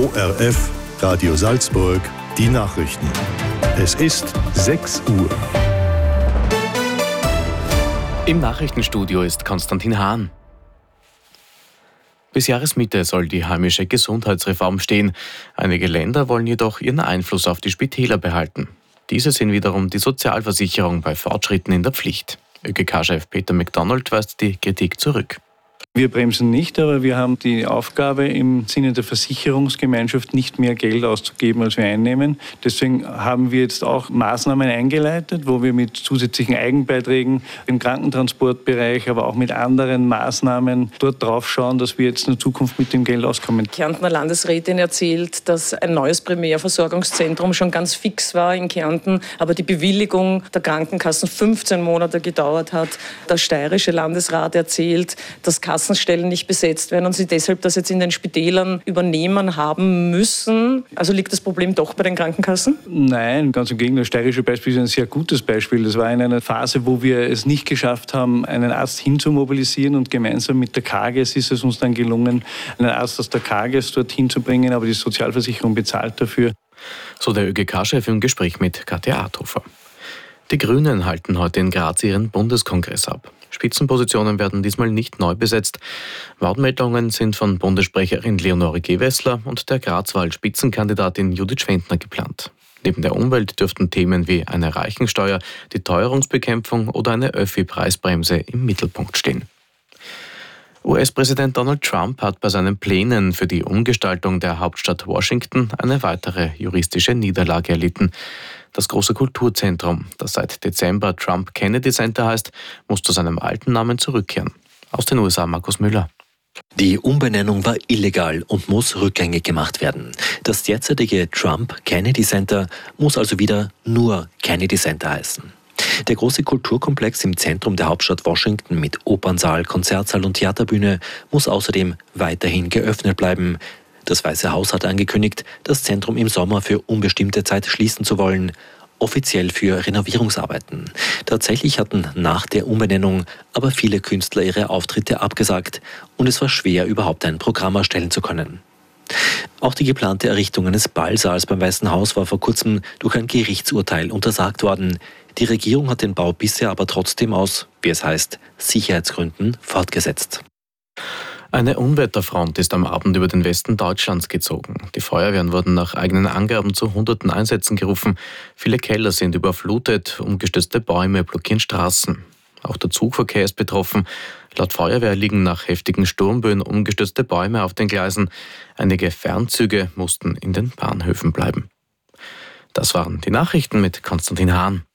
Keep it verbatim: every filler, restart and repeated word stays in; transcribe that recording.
O R F, Radio Salzburg, die Nachrichten. Es ist sechs Uhr. Im Nachrichtenstudio ist Konstantin Hahn. Bis Jahresmitte soll die heimische Gesundheitsreform stehen. Einige Länder wollen jedoch ihren Einfluss auf die Spitäler behalten. Diese sehen wiederum die Sozialversicherung bei Fortschritten in der Pflicht. ÖGK-Chef Peter McDonald weist die Kritik zurück. Wir bremsen nicht, aber wir haben die Aufgabe, im Sinne der Versicherungsgemeinschaft nicht mehr Geld auszugeben, als wir einnehmen. Deswegen haben wir jetzt auch Maßnahmen eingeleitet, wo wir mit zusätzlichen Eigenbeiträgen im Krankentransportbereich, aber auch mit anderen Maßnahmen dort drauf schauen, dass wir jetzt in der Zukunft mit dem Geld auskommen. Die Kärntner Landesrätin erzählt, dass ein neues Primärversorgungszentrum schon ganz fix war in Kärnten, aber die Bewilligung der Krankenkassen fünfzehn Monate gedauert hat. Der steirische Landesrat erzählt, dass Kassenstellen nicht besetzt werden und sie deshalb das jetzt in den Spitälern übernehmen haben müssen. Also liegt das Problem doch bei den Krankenkassen? Nein, ganz im Gegenteil. Das steirische Beispiel ist ein sehr gutes Beispiel. Das war in einer Phase, wo wir es nicht geschafft haben, einen Arzt hinzumobilisieren, und gemeinsam mit der Kages ist es uns dann gelungen, einen Arzt aus der Kages dorthin zu bringen, aber die Sozialversicherung bezahlt dafür. So der ÖGK-Chef im Gespräch mit Katja Arthofer. Die Grünen halten heute in Graz ihren Bundeskongress ab. Spitzenpositionen werden diesmal nicht neu besetzt. Wortmeldungen sind von Bundessprecherin Leonore Gewessler und der Grazwahl-Spitzenkandidatin Judith Schwendner geplant. Neben der Umwelt dürften Themen wie eine Reichensteuer, die Teuerungsbekämpfung oder eine Öffi-Preisbremse im Mittelpunkt stehen. U S-Präsident Donald Trump hat bei seinen Plänen für die Umgestaltung der Hauptstadt Washington eine weitere juristische Niederlage erlitten. Das große Kulturzentrum, das seit Dezember Trump Kennedy Center heißt, muss zu seinem alten Namen zurückkehren. Aus den U S A Markus Müller. Die Umbenennung war illegal und muss rückgängig gemacht werden. Das derzeitige Trump Kennedy Center muss also wieder nur Kennedy Center heißen. Der große Kulturkomplex im Zentrum der Hauptstadt Washington mit Opernsaal, Konzertsaal und Theaterbühne muss außerdem weiterhin geöffnet bleiben. Das Weiße Haus hat angekündigt, das Zentrum im Sommer für unbestimmte Zeit schließen zu wollen, offiziell für Renovierungsarbeiten. Tatsächlich hatten nach der Umbenennung aber viele Künstler ihre Auftritte abgesagt und es war schwer, überhaupt ein Programm erstellen zu können. Auch die geplante Errichtung eines Ballsaals beim Weißen Haus war vor kurzem durch ein Gerichtsurteil untersagt worden. Die Regierung hat den Bau bisher aber trotzdem aus, wie es heißt, Sicherheitsgründen fortgesetzt. Eine Unwetterfront ist am Abend über den Westen Deutschlands gezogen. Die Feuerwehren wurden nach eigenen Angaben zu hunderten Einsätzen gerufen. Viele Keller sind überflutet, umgestürzte Bäume blockieren Straßen. Auch der Zugverkehr ist betroffen. Laut Feuerwehr liegen nach heftigen Sturmböen umgestürzte Bäume auf den Gleisen. Einige Fernzüge mussten in den Bahnhöfen bleiben. Das waren die Nachrichten mit Konstantin Hahn.